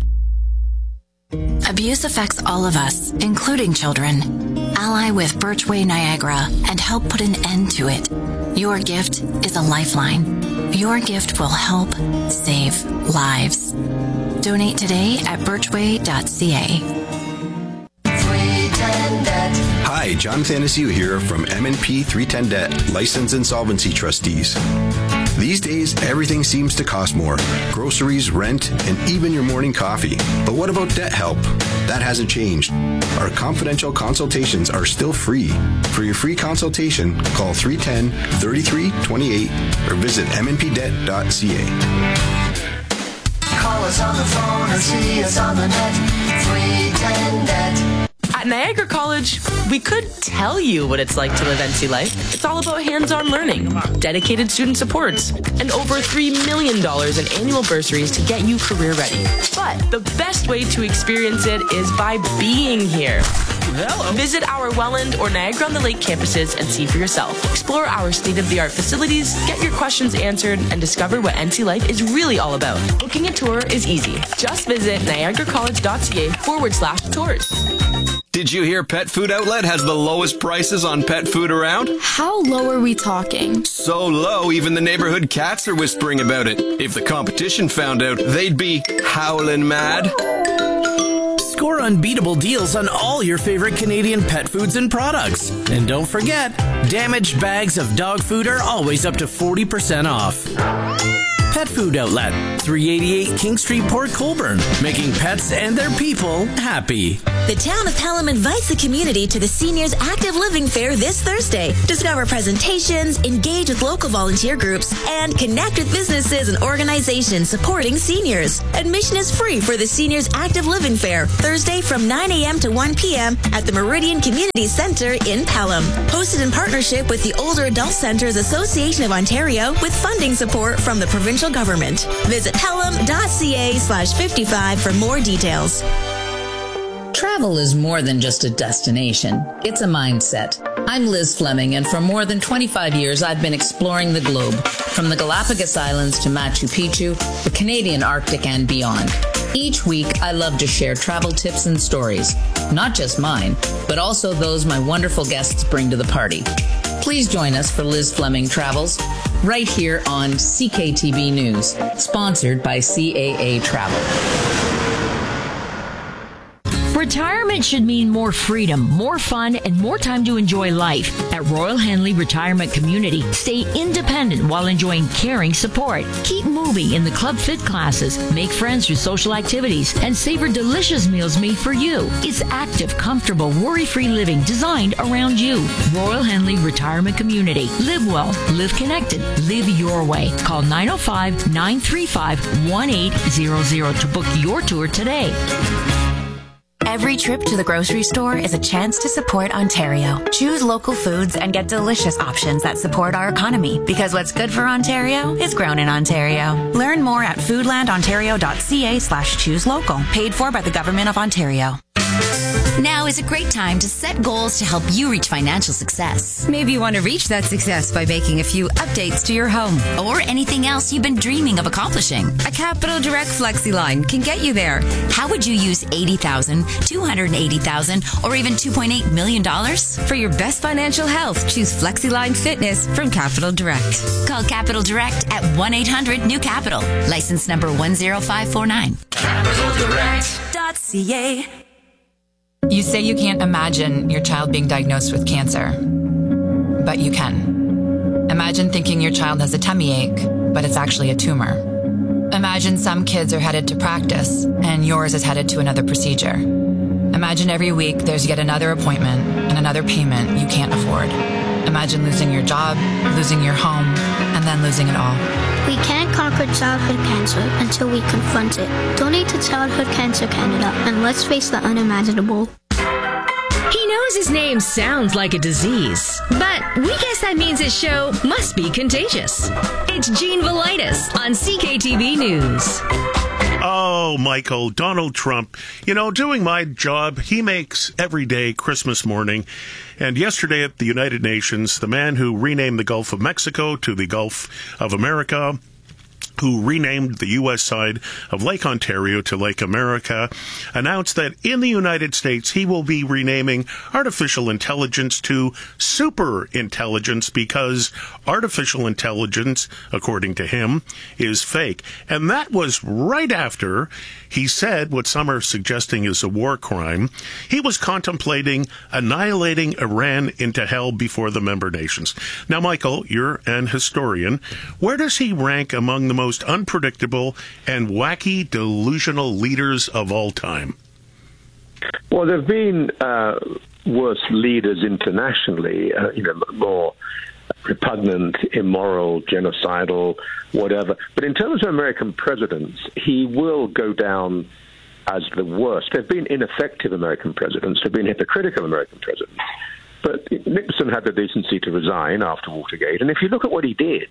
Abuse affects all of us, including children. Ally with Birchway Niagara and help put an end to it. Your gift is a lifeline. Your gift will help save lives. Donate today at birchway dot c a. Hi, John Thanasiu here from M and P three ten Debt, License Insolvency Trustees. These days, everything seems to cost more. Groceries, rent, and even your morning coffee. But what about debt help? That hasn't changed. Our confidential consultations are still free. For your free consultation, call three one zero, three three two eight or visit m n p debt dot c a. Call us on the phone or see us on the net. three ten Debt. At Niagara College, we could tell you what it's like to live N C life. It's all about hands-on learning, dedicated student supports, and over three million dollars in annual bursaries to get you career ready. But the best way to experience it is by being here. Hello. Visit our Welland or Niagara-on-the-Lake campuses and see for yourself. Explore our state-of-the-art facilities, get your questions answered, and discover what N C life is really all about. Booking a tour is easy. Just visit niagaracollege.ca forward slash tours. Did you hear Pet Food Outlet has the lowest prices on pet food around? How low are we talking? So low, even the neighborhood cats are whispering about it. If the competition found out, they'd be howling mad. Score unbeatable deals on all your favorite Canadian pet foods and products. And don't forget, damaged bags of dog food are always up to forty percent off. Pet Food Outlet, three eighty-eight King Street, Port Colborne, making pets and their people happy. The town of Pelham invites the community to the Seniors Active Living Fair this Thursday. Discover presentations, engage with local volunteer groups, and connect with businesses and organizations supporting seniors. Admission is free for the Seniors Active Living Fair, Thursday from nine a.m. to one p.m. at the Meridian Community Centre in Pelham. Hosted in partnership with the Older Adult Centres Association of Ontario with funding support from the provincial government. Visit pelham.ca slash 55 for more details. Travel is more than just a destination. It's a mindset. I'm Liz Fleming, and for more than twenty-five years, I've been exploring the globe, from the Galapagos Islands to Machu Picchu, the Canadian Arctic, and beyond. Each week, I love to share travel tips and stories, not just mine, but also those my wonderful guests bring to the party. Please join us for Liz Fleming Travels, right here on C K T V News, sponsored by C A A Travel. Retirement should mean more freedom, more fun, and more time to enjoy life. At Royal Henley Retirement Community, stay independent while enjoying caring support. Keep moving in the Club Fit classes, make friends through social activities, and savor delicious meals made for you. It's active, comfortable, worry-free living designed around you. Royal Henley Retirement Community. Live well, live connected, live your way. Call nine oh five, nine three five, one eight zero zero to book your tour today. Every trip to the grocery store is a chance to support Ontario. Choose local foods and get delicious options that support our economy, because what's good for Ontario is grown in Ontario. Learn more at foodlandontario.ca slash choose local. Paid for by the Government of Ontario. Now is a great time to set goals to help you reach financial success. Maybe you want to reach that success by making a few updates to your home. Or anything else you've been dreaming of accomplishing. A Capital Direct Flexi line can get you there. How would you use eighty thousand dollars, two hundred eighty thousand dollars, or even two point eight million dollars? For your best financial health, choose FlexiLine Fitness from Capital Direct. Call Capital Direct at one eight hundred new capital. License number one zero five four nine. capital direct dot c a. You say you can't imagine your child being diagnosed with cancer, but you can. Imagine thinking your child has a tummy ache, but it's actually a tumor. Imagine some kids are headed to practice, and yours is headed to another procedure. Imagine every week there's yet another appointment and another payment you can't afford. Imagine losing your job, losing your home, and then losing it all. We can't conquer childhood cancer until we confront it. Donate to Childhood Cancer Canada, and let's face the unimaginable. He knows his name sounds like a disease, but we guess that means his show must be contagious. It's Gene Velitis on C K T V News. Oh, Michael, Donald Trump, you know, doing my job, he makes every day Christmas morning. And yesterday at the United Nations, the man who renamed the Gulf of Mexico to the Gulf of America, who renamed the U S side of Lake Ontario to Lake America, announced that in the United States he will be renaming artificial intelligence to super intelligence because artificial intelligence, according to him, is fake. And that was right after he said what some are suggesting is a war crime. He was contemplating annihilating Iran into hell before the member nations. Now, Michael, you're an historian. Where does he rank among the most unpredictable and wacky, delusional leaders of all time? Well, there have been uh, worse leaders internationally, uh, you know, more repugnant, immoral, genocidal, whatever. But in terms of American presidents, he will go down as the worst. There have been ineffective American presidents. There have been hypocritical American presidents. But Nixon had the decency to resign after Watergate. And if you look at what he did,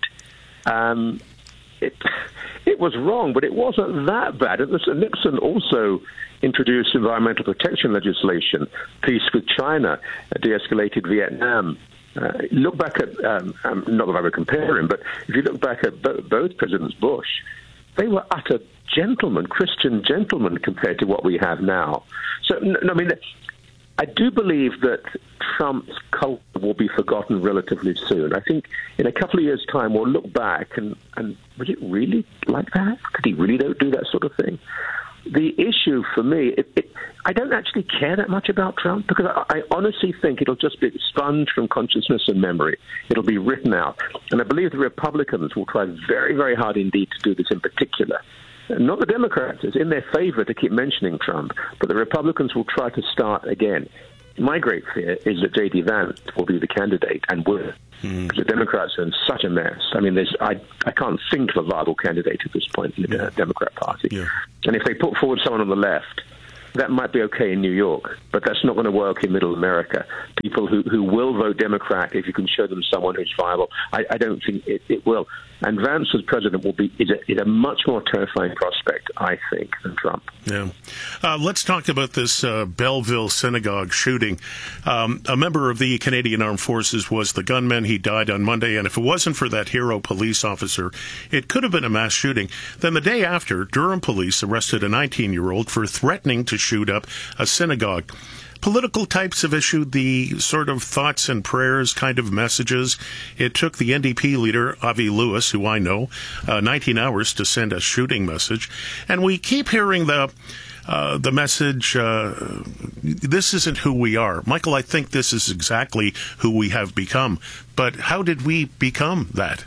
um, it, it was wrong, but it wasn't that bad. It was, Nixon also introduced environmental protection legislation, peace with China, de-escalated Vietnam. Uh, look back at, um, um, not that I would compare him, but if you look back at bo- both Presidents Bush, they were utter gentlemen, Christian gentlemen, compared to what we have now. So, no, I mean, I do believe that Trump's culture will be forgotten relatively soon. I think in a couple of years' time, we'll look back and, and was it really like that? Could he really don't do that sort of thing? The issue for me, it, it, I don't actually care that much about Trump because I, I honestly think it'll just be expunged from consciousness and memory. It'll be written out. And I believe the Republicans will try very, very hard indeed to do this in particular. Not the Democrats. It's in their favor to keep mentioning Trump, but the Republicans will try to start again. My great fear is that J D Vance will be the candidate and will. Mm. Because the Democrats are in such a mess. I mean, there's I, I can't think of a viable candidate at this point in the yeah. Democrat Party. Yeah. And if they put forward someone on the left, that might be okay in New York, but that's not going to work in Middle America. People who, who will vote Democrat, if you can show them someone who's viable, I, I don't think it, it will. And Vance as president will be is a, is a much more terrifying prospect, I think, than Trump. Yeah. Uh, let's talk about this uh, Belleville synagogue shooting. Um, a member of the Canadian Armed Forces was the gunman. He died on Monday, and if it wasn't for that hero police officer, it could have been a mass shooting. Then the day after, Durham police arrested a nineteen-year-old for threatening to shoot up a synagogue. Political types have issued the sort of thoughts and prayers kind of messages. It took the N D P leader, Avi Lewis, who I know, uh, nineteen hours to send a shooting message. And we keep hearing the uh, the message, uh, this isn't who we are. Michael, I think this is exactly who we have become. But how did we become that?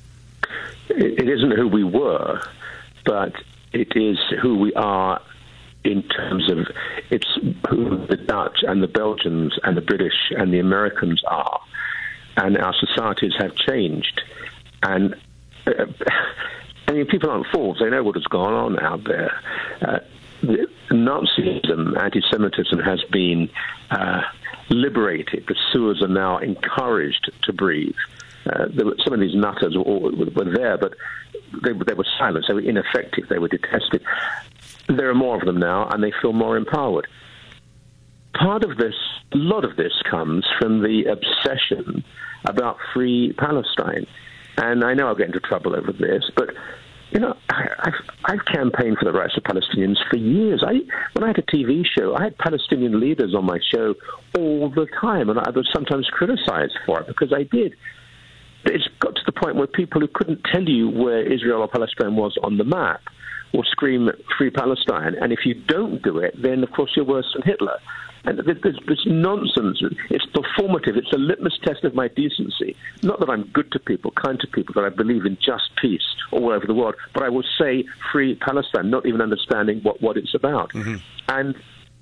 It isn't who we were, but it is who we are in terms of it's who the Dutch and the Belgians and the British and the Americans are. And our societies have changed. And, uh, I mean, people aren't fools. They know what has gone on out there. Uh, the Nazism, anti-Semitism has been uh, liberated. The sewers are now encouraged to breathe. Uh, there were, some of these nutters were, were there, but they, they were silenced. They were ineffective. They were detested. There are more of them now, and they feel more empowered. Part of this, a lot of this comes from the obsession about free Palestine. And I know I'll get into trouble over this, but, you know, I, I've, I've campaigned for the rights of Palestinians for years. I, when I had a T V show, I had Palestinian leaders on my show all the time, and I was sometimes criticized for it because I did. It's got to the point where people who couldn't tell you where Israel or Palestine was on the map will scream Free Palestine. And if you don't do it, then, of course, you're worse than Hitler. And there's this nonsense. It's performative. It's a litmus test of my decency. Not that I'm good to people, kind to people, that I believe in just peace all over the world, but I will say Free Palestine, not even understanding what, what it's about. Mm-hmm. And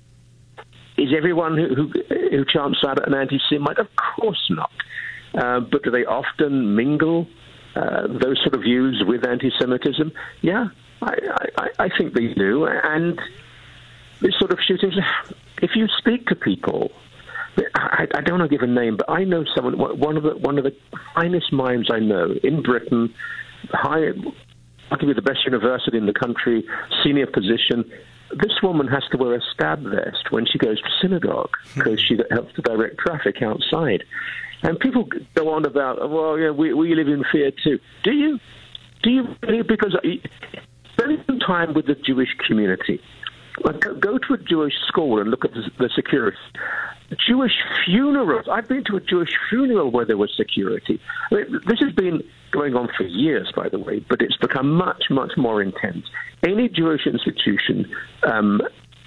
is everyone who, who, who chants out an anti-Semite? Of course not. Uh, but do they often mingle uh, those sort of views with anti-Semitism? Yeah, I, I, I think they do. And this sort of shootings, if you speak to people, I, I don't want to give a name, but I know someone, one of the one of the finest minds I know in Britain, high, arguably the best university in the country, senior position. This woman has to wear a stab vest when she goes to synagogue because she helps to direct traffic outside. And people go on about, well, yeah, we, we live in fear too. Do you? Do you really? Because spend some time with the Jewish community. Like, go to a Jewish school and look at the, the security. Jewish funerals. I've been to a Jewish funeral where there was security. I mean, this has been going on for years, by the way, but it's become much, much more intense. Any Jewish institution um,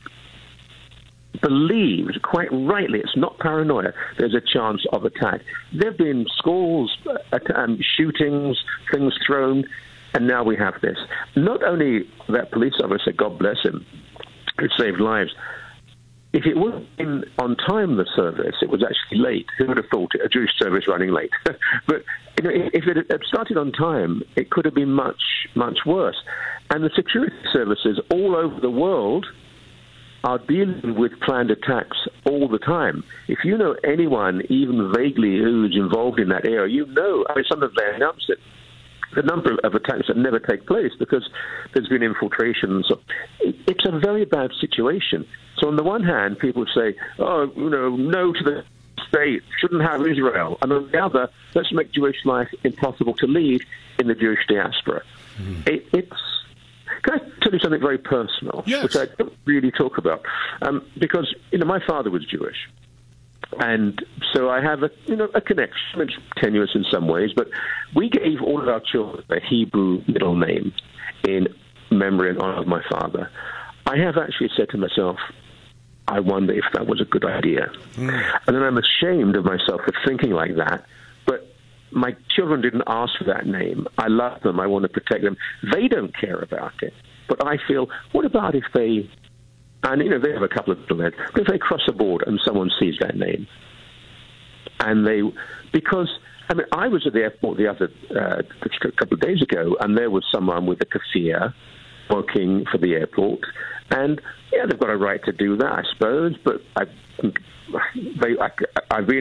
believes, quite rightly, it's not paranoia, there's a chance of attack. There have been schools, uh, um, shootings, things thrown, and now we have this. Not only that police officer, God bless him, who saved lives, if it would have been on time, the service, it was actually late. Who would have thought it? A Jewish service running late? But you know, if it had started on time, it could have been much, much worse. And the security services all over the world are dealing with planned attacks all the time. If you know anyone, even vaguely, who's involved in that area, you know, I mean, sometimes they announce it. The number of attacks that never take place because there's been infiltration. So it's a very bad situation. So on the one hand, people say, oh, you know, no to the state, shouldn't have Israel. And on the other, let's make Jewish life impossible to lead in the Jewish diaspora. Mm. It, it's Can I tell you something very personal, yes. which I don't really talk about? Um, because, you know, my father was Jewish. And so I have a, you know, a connection. It's tenuous in some ways, but we gave all of our children a Hebrew middle name in memory and honor of my father. I have actually said to myself, I wonder if that was a good idea. Mm. And then I'm ashamed of myself for thinking like that. But my children didn't ask for that name. I love them. I want to protect them. They don't care about it. But I feel, what about if they... And, you know, they have a couple of children. But if they cross a border and someone sees that name, and they, because, I mean, I was at the airport the other, uh, a couple of days ago, and there was someone with a kafir working for the airport, and, yeah, they've got a right to do that, I suppose, but I, they, I, I really